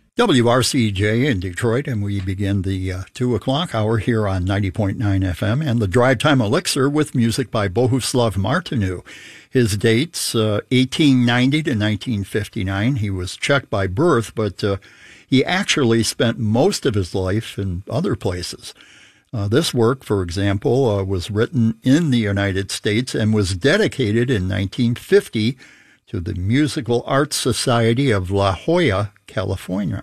WRCJ in Detroit, and we begin the 2 o'clock hour here on 90.9 FM and the Drive Time Elixir with music by Bohuslav Martinu. His dates, 1890 to 1959. He was Czech by birth, but he actually spent most of his life in other places. This work, for example, was written in the United States and was dedicated in 1950 to the Musical Arts Society of La Jolla, California.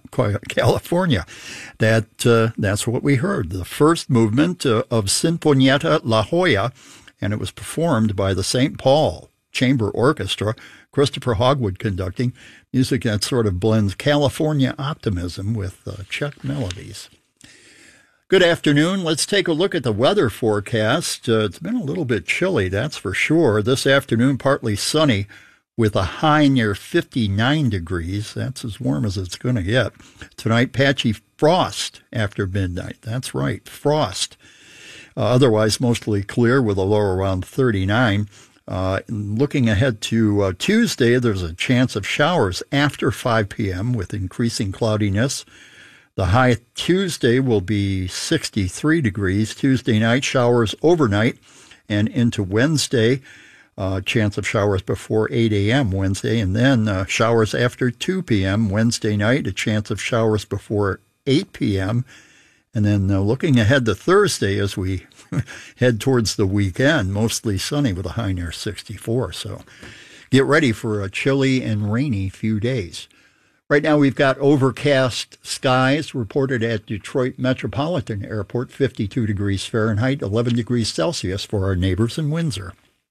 That's what we heard. The first movement of Sinfonietta La Jolla, and it was performed by the St. Paul Chamber Orchestra, Christopher Hogwood conducting, music that sort of blends California optimism with Czech melodies. Good afternoon. Let's take a look at the weather forecast. It's been a little bit chilly, that's for sure. This afternoon, partly sunny, with a high near 59 degrees. That's as warm as it's going to get. Tonight, patchy frost after midnight. That's right, frost. Otherwise, mostly clear with a low around 39. Looking ahead to Tuesday, there's a chance of showers after 5 p.m. with increasing cloudiness. The high Tuesday will be 63 degrees. Tuesday night, showers overnight and into Wednesday. Chance of showers before 8 a.m. Wednesday, and then showers after 2 p.m. Wednesday night, a chance of showers before 8 p.m. And then looking ahead to Thursday as we head towards the weekend, mostly sunny with a high near 64. So get ready for a chilly and rainy few days. Right now we've got overcast skies reported at Detroit Metropolitan Airport, 52 degrees Fahrenheit, 11 degrees Celsius for our neighbors in Windsor.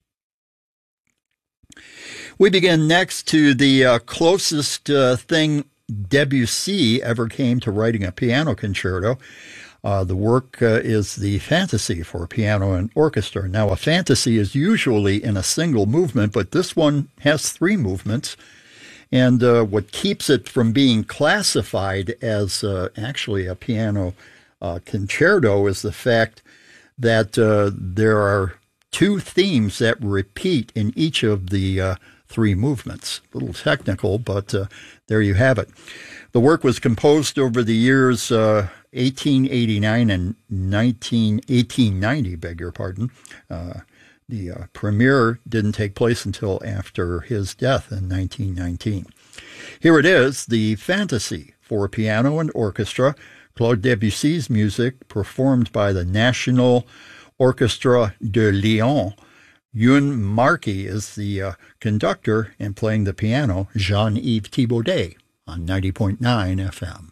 We begin next to the closest thing Debussy ever came to writing a piano concerto. The work is the Fantasy for Piano and Orchestra. Now, a fantasy is usually in a single movement, but this one has 3 movements. And what keeps it from being classified as actually a piano concerto is the fact that there are 2 themes that repeat in each of the 3 movements. A little technical, but there you have it. The work was composed over the years 1889 and 1890, beg your pardon. The premiere didn't take place until after his death in 1919. Here it is, the Fantasy for Piano and Orchestra, Claude Debussy's music performed by the National Orchestra de Lyon. Yun Markey is the conductor, and playing the piano, Jean-Yves Thibaudet on 90.9 FM.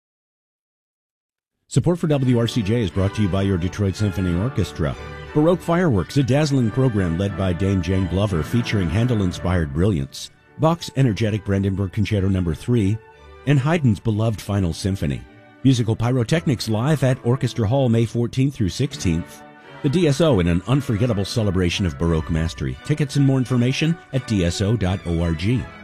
Support for WRCJ is brought to you by your Detroit Symphony Orchestra. Baroque Fireworks, a dazzling program led by Dame Jane Glover featuring Handel-inspired brilliance, Bach's energetic Brandenburg Concerto No. 3, and Haydn's beloved Final Symphony. Musical pyrotechnics live at Orchestra Hall May 14th through 16th. The DSO in an unforgettable celebration of Baroque mastery. Tickets and more information at dso.org.